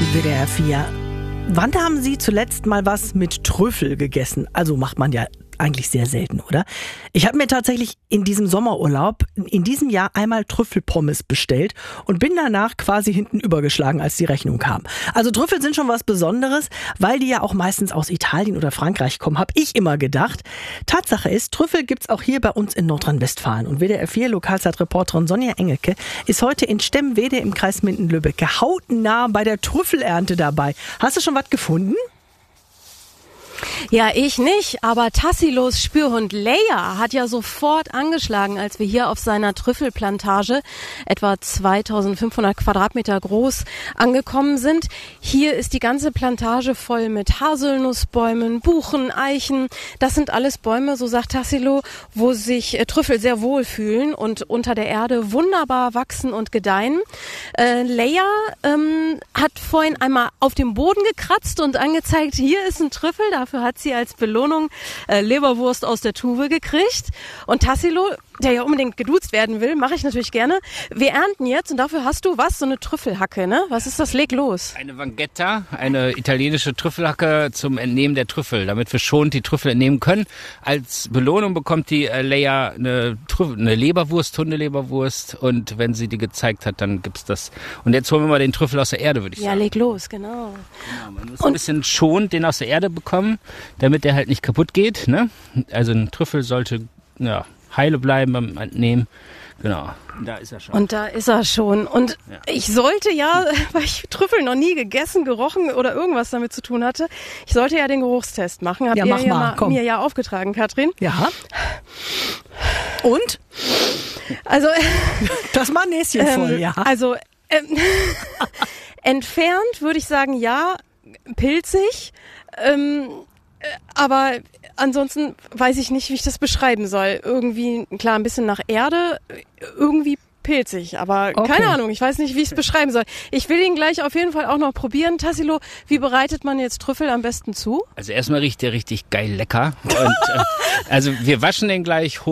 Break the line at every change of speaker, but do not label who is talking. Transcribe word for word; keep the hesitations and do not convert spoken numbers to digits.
W D R vier. Wann haben Sie zuletzt mal was mit Trüffel gegessen? Also macht man ja eigentlich sehr selten, oder? Ich habe mir tatsächlich in diesem Sommerurlaub in diesem Jahr einmal Trüffelpommes bestellt und bin danach quasi hinten übergeschlagen, als die Rechnung kam. Also Trüffel sind schon was Besonderes, weil die ja auch meistens aus Italien oder Frankreich kommen, habe ich immer gedacht. Tatsache ist, Trüffel gibt's auch hier bei uns in Nordrhein-Westfalen. Und W D R vier Lokalzeitreporterin Sonja Engelke ist heute in Stemwede im Kreis Minden-Lübbecke hautnah bei der Trüffelernte dabei. Hast du schon was gefunden?
Ja, ich nicht, aber Tassilos Spürhund Leia hat ja sofort angeschlagen, als wir hier auf seiner Trüffelplantage, etwa zweitausendfünfhundert Quadratmeter groß, angekommen sind. Hier ist die ganze Plantage voll mit Haselnussbäumen, Buchen, Eichen. Das sind alles Bäume, so sagt Tassilo, wo sich äh, Trüffel sehr wohl fühlen und unter der Erde wunderbar wachsen und gedeihen. Äh, Leia ähm, hat vorhin einmal auf dem Boden gekratzt und angezeigt, hier ist ein Trüffel, dafür hat sie als Belohnung äh, Leberwurst aus der Tube gekriegt. Und Tassilo, der ja unbedingt geduzt werden will, mache ich natürlich gerne. Wir ernten jetzt und dafür hast du was? So eine Trüffelhacke, ne? Was ist das? Leg los.
Eine Vanghetta, eine italienische Trüffelhacke zum Entnehmen der Trüffel, damit wir schonend die Trüffel entnehmen können. Als Belohnung bekommt die äh, Leia eine, Trüffel, eine Leberwurst, Hundeleberwurst, und wenn sie die gezeigt hat, dann gibt's das. Und jetzt holen wir mal den Trüffel aus der Erde, würde ich
ja,
sagen.
Ja, leg los, genau.
Genau, man muss und ein bisschen schonend den aus der Erde bekommen, damit der halt nicht kaputt geht, ne? Also ein Trüffel sollte, ja, heile bleiben beim Entnehmen. Genau, da ist er schon.
Und da ist er schon. Und ja. Ich sollte ja, weil ich Trüffel noch nie gegessen, gerochen oder irgendwas damit zu tun hatte, ich sollte ja den Geruchstest machen. Habt
ja,
ihr
mach
ja
mal,
mal mir ja aufgetragen, Katrin.
Ja. Und?
Also
das war Näschen voll,
ähm,
ja.
Also ähm, entfernt würde ich sagen, ja, pilzig. Ähm, aber ansonsten weiß ich nicht, wie ich das beschreiben soll. Irgendwie, klar, ein bisschen nach Erde, irgendwie pilzig, aber okay. Keine Ahnung, ich weiß nicht, wie ich es beschreiben soll. Ich will ihn gleich auf jeden Fall auch noch probieren. Tassilo, wie bereitet man jetzt Trüffel am besten zu?
Also erstmal riecht der richtig geil lecker. Und, äh, also wir waschen den gleich hoch.